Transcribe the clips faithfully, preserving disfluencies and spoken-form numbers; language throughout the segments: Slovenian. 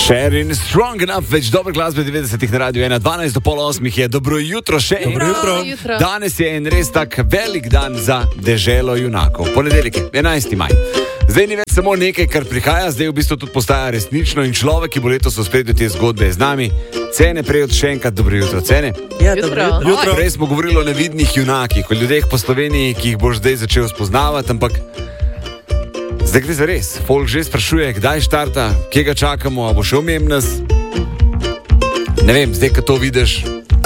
Sharing Strong Enough, več dobre glasbe devetdesetih na radiju ena, dvanajst do pol osmih je. Dobro jutro še enkrat. Dobro jutro. Danes je en res tak velik dan za deželo junakov. Ponedeljek je enajsti maj. Zdaj ni več samo nekaj, kar prihaja, zdaj v bistvu tudi postaja resnično in človek, ki bo letos uspredil te zgodbe z nami. Cene prej od še enkrat dobro jutro. Cene? Ja, dobro jutro. jutro. Prej smo govorili o nevidnih junakih, o ljudeh po Sloveniji, ki jih boš zdaj začel spoznavati, ampak zdaj gre za res. Folk že sprašuje, kdaj štarta, kje ga čakamo, a bo še umem nas. Ne vem, zdaj, ko to vidiš,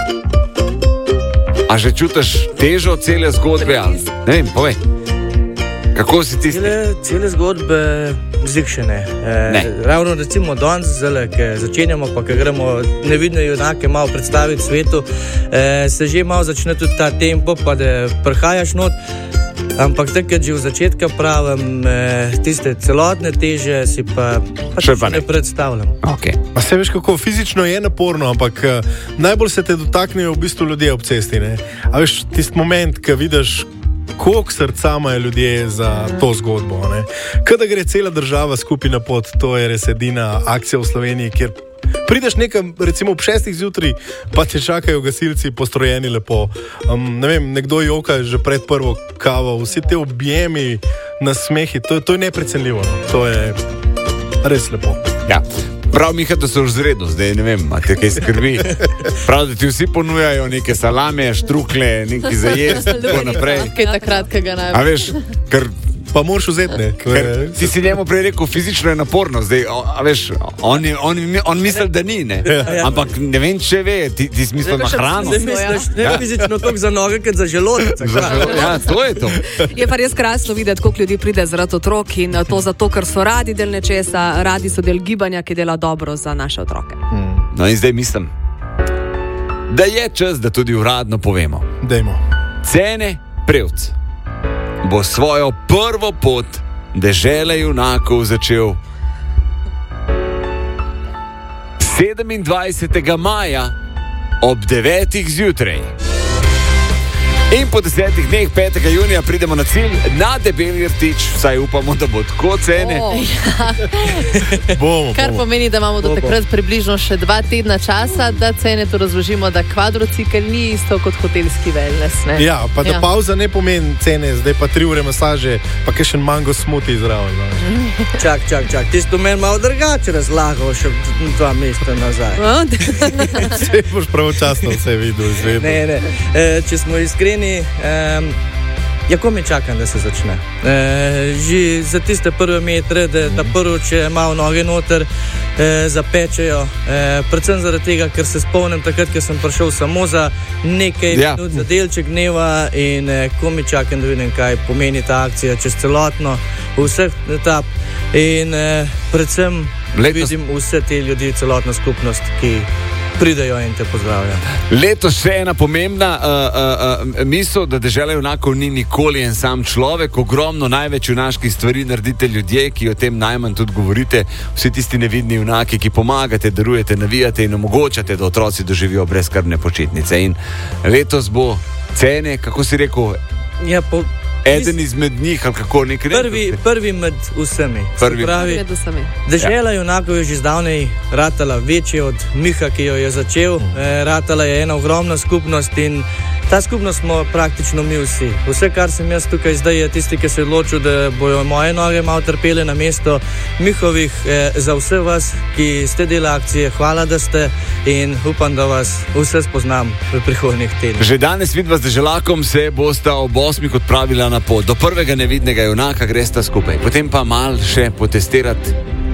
a že čutiš težo cele zgodbe? Ali? Ne vem, povej. Kako si tisti? Cele, cele zgodbe zdik še ne. E, ne. Ravno recimo danes, ki začenjamo, pa ki gremo nevidne junake malo predstaviti svetu, e, se že malo začne tudi ta tempo, pa da prihajaš not. Ampak takrat že v začetka pravim, e, tiste celotne teže si pa, pa, pa ne. ne predstavljam. Okay. Pa se veš, kako fizično je naporno, ampak uh, najbolj se te dotaknejo v bistvu ljudje ob cesti. Ne? A veš, tisti moment, ko vidiš, koliko srca imajo ljudje za to zgodbo. Ne? Kada gre cela država skupaj na pot, to je res edina akcija v Sloveniji, kjer prideš nekam, recimo ob šestih zjutraj, pa te čakajo gasilci postrojeni lepo. Um, ne vem, nekdo joka že pred prvo kavo, vsi te objemi, nasmehi, to, to je neprecenljivo. No? To je res lepo. Ja. Prav, Miha, da so v zredu, zdaj ne vem, a te kaj skrbi. Prav, da ti vsi ponujajo neke salame, štrukle, neki za jesti, tako naprej. Kaj takrat, kaj ga najbolj. A veš, ker Pa moraš vzeti, ne? Ker ti si njemu prej rekel, fizično je naporno, zdaj, a veš, on, je, on, on misli, da ni, ne? Ampak ne vem, če ve, ti, ti smisel na hrano. Ne misliš, ne fizično toliko za noge, kot za želodec. Ja, to je to. Je pa res krasno videti, koliko ljudi pride zaradi otrok in to zato, ker so radi del nečesa, radi so del gibanja, ki dela dobro za naše otroke. No in zdaj mislim, da je čas, da tudi uradno povemo. Dajmo. Cene Prevc bo svojo prvo pot dežele junakov začel sedemindvajsetega maja ob devetih zjutraj. In po desetih dneh, petega junija, pridemo na cilj na Debeli rtič, vsaj upamo, da bo tako cene. Oh, ja. bomo, Kar bomo. pomeni, da imamo do takrat približno še dva tedna časa, da cene to razložimo, da kvadrocikel ni isto kot hotelski wellness. Ne? Ja, pa da Ja. pauza ne pomeni cene, zdaj pa tri ure masaže, pa kaj še mango smuti zraven. Čak, čak, čak, ti si to meni malo drugače razlagal še dva meseca nazaj. Vse boš pravočasno vse videl, izvedel. Ne, ne. E, če smo iskreni, um, ja, ko mi čakam, da se začne. E, že za tiste prve metre, da ta prvo, če malo noge noter e, zapečejo. E, predvsem zaradi tega, ker se spomnim takrat, ker sem prišel samo za nekaj Ja. minut, za delček dneva in e, ko mi čakam, da vidim, kaj pomeni ta akcija čez celotno, vseh etap in e, predvsem Letos- vidim vse te ljudi, celotno skupnost, ki pridejo in te pozdravljajo. Letos še ena pomembna uh, uh, uh, misel, da dežela junakov ni nikoli en sam človek. Ogromno največ junaških stvari naredite ljudje, ki o tem najmanj tudi govorite. Vsi tisti nevidni junaki, ki pomagate, darujete, navijate in omogočate, da otroci doživijo brezskrbne počitnice. In letos bo cene, kako si rekel, Ja, po, eden izmed njih, ali kako nekaj prvi, prvi med vsemi. Se Prvi. pravi, dežela junakov je že zdavnej ratala večje od Miha, ki jo je začel. E, ratala je ena ogromna skupnost in ta skupnost smo praktično mi vsi. Vse, kar sem jaz tukaj zdaj, je tisti, ki se je odločil, da bojo moje noge malo trpele na mesto Mihovih. E, za vse vas, ki ste del akcije, hvala, da ste in upam, da vas vse spoznam v prihodnjih tednih. Že danes vidva z deželakom se bosta ob osmih odpravila na pot. Do prvega nevidnega junaka gresta skupaj. Potem pa mal še potestirati,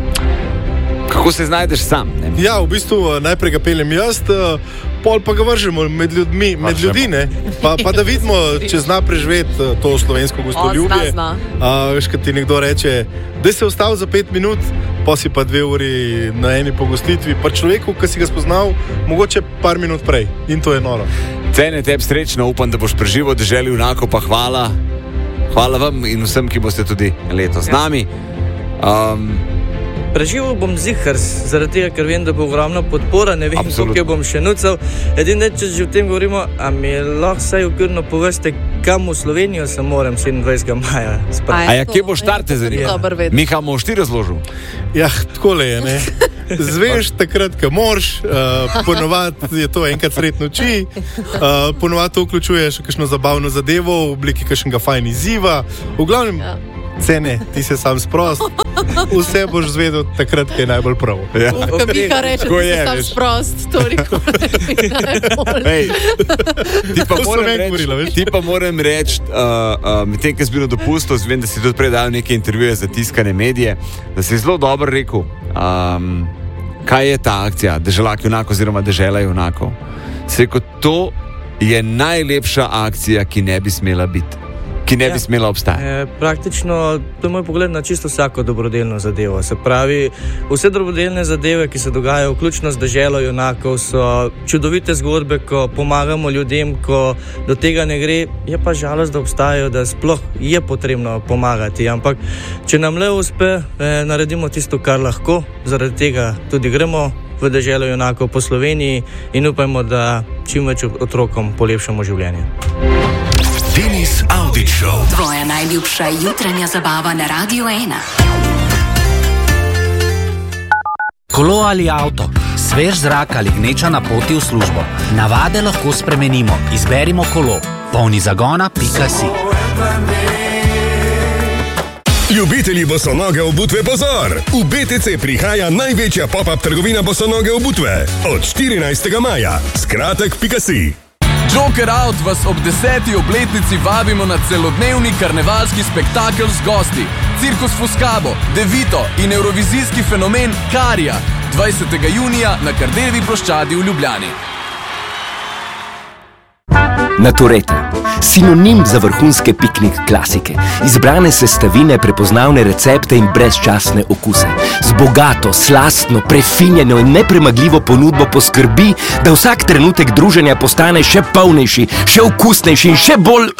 kako se znajdeš sam. Ne? Ja, v bistvu najprej ga peljem jaz, pol pa ga vržemo med ljudmi, med Vržemo. ljudi, ne? Pa, pa da vidimo, če zna preživeti to slovensko gostoljubje. zna, A, veš, kad ti nekdo reče, da se ostal za pet minut, pa si pa dve uri na eni pogostitvi, pa človeku, ki si ga spoznal, mogoče par minut prej. In to je noro. Cene tebi srečno, upam, da boš preživel deželi junakov, pa hvala. Hvala vam in vsem, ki boste tudi letos z nami. Um, Preživel bom zihar, zaradi tega, ker vem, da bo ogromna podpora, ne vem, Absolutno. koliko jo bom še nucal. Edino, če že o tem govorimo, a mi lahko vsaj okvirno poveste, kam v Slovenijo se moram sedemindvajsetega maja spraviti. A ja, kje boš štarte za njega? Dobro vedeti. Miha, boš ti razložil? Ja, takole je, ne. Zveš takrat, ko moraš, uh, ponovadi je to enkrat sred noči, uh, ponovadi to vključuje še kakšno zabavno zadevo v obliki kakšnega fajn izziva. V glavnem, ja. Cene, ti se sam sprost, vse boš zvedel takrat, kaj je najbolj prav. Ja. Ko bi ka reče, ti se sam sprost, to nikoli ne bi najbolj. Ti pa moram reči, ti pa moram reči, uh, uh, med tem, kaj si bilo dopustil, vem, da si tudi prej dal neke intervjuje za tiskane medije, da si zelo dobro rekel, um, kaj je ta akcija, Deželak junakov oziroma Dežela junakov. Se rekel, to je najlepša akcija, ki ne bi smela biti. Ki ne bi ja. smela obstajati. E, praktično, to je moj pogled na čisto vsako dobrodelno zadevo. Se pravi, vse dobrodelne zadeve, ki se dogajajo, vključno z Deželo junakov, so čudovite zgodbe, ko pomagamo ljudem, ko do tega ne gre. Je pa žalost, da obstajajo, da sploh je potrebno pomagati. Ampak, če nam le uspe, eh, naredimo tisto, kar lahko, zaradi tega tudi gremo v Deželo junakov po Sloveniji in upajmo, da čim več otrokom polepšamo življenje. Denis Avdić Show. Tvoja najljubša jutranja zabava na Radio ena. Kolo ali avto, svež zrak ali gneča na poti v službo. Navade lahko spremenimo. Izberimo kolo. polni zagona pika si. Ljubitelji bosonoge obutve pozor! V B T C prihaja največja pop-up trgovina bosonoge obutve. Od štirinajstega maja. Skratek pika si. Joker Out vas ob deseti obletnici vabimo na celodnevni karnevalski spektakel z gosti. Cirkus Fuscabo, Devito in evrovizijski fenomen Karija. dvajsetega junija na Kardeljevi ploščadi v Ljubljani. Naturete. Sinonim za vrhunske piknik klasike. Izbrane sestavine, prepoznavne recepte in brezčasne okuse. Z bogato, slastno, prefinjeno in nepremagljivo ponudbo poskrbi, da vsak trenutek druženja postane še polnejši, še okusnejši in še bolj...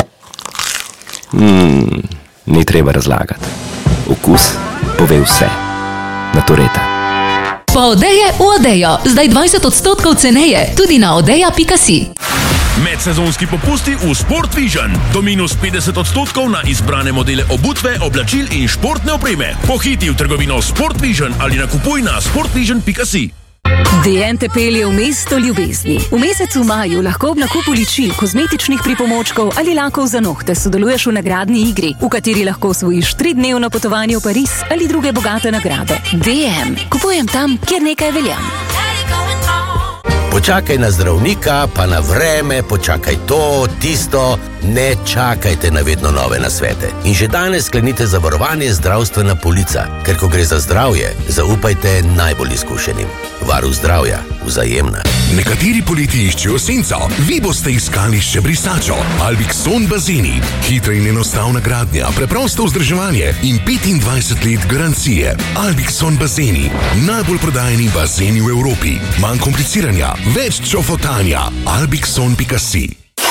Hmm, ni treba razlagati. Okus pove vse. Natureta. Po Odeje v Odejo. Zdaj dvajset odstotkov ceneje. Tudi na odeja pika si. Medsezonski popusti v Sport Vision. Do minus petdeset odstotkov na izbrane modele obutve, oblačil in športne opreme. Pohiti v trgovino Sport Vision ali nakupuj na sportvision pika si. D N te pelje v mesto ljubezni. V mesecu maju lahko ob nakupu ličil, kozmetičnih pripomočkov ali lakov za nohte sodeluješ v nagradni igri, v kateri lahko osvojiš tridnevno potovanje v Pariz ali druge bogate nagrade. D M. Kupujem tam, kjer nekaj veljam. Počakaj na zdravnika, pa na vreme, počakaj to, tisto, ne čakajte na vedno nove nasvete. In že danes sklenite zavarovanje zdravstvena polica, ker ko gre za zdravje, zaupajte najbolj izkušenim. Varuh zdravja, Vzajemna. Nekateri poleti iščejo senco, vi boste iskali še brisačo. Albixon bazeni, hitra in enostavna gradnja, preprosto vzdrževanje in petindvajset let garancije. Albixon bazeni, najbolj prodajeni bazeni v Evropi. Manj kompliciranja, več čofotanja. Albixon pika si.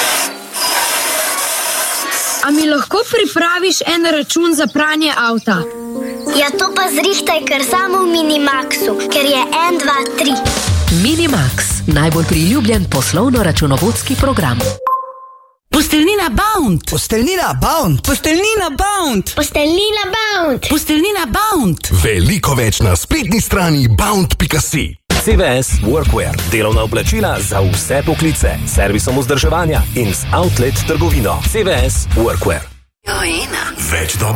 A mi lahko pripraviš en račun za pranje avta? Ja, to pa zrihtaj kar samo v Minimaxu, ker je en, dva, tri. Minimax, najbolj priljubljen poslovno-računovodski program. Posteljnina Bound! Posteljnina Bound! Posteljnina Bound! Posteljnina Bound! Posteljnina Bound! Veliko več na spletni strani bound pika si. C V S Workwear, delovna oblačila za vse poklice, servisom vzdrževanja in z outlet trgovino. C V S Workwear. Več do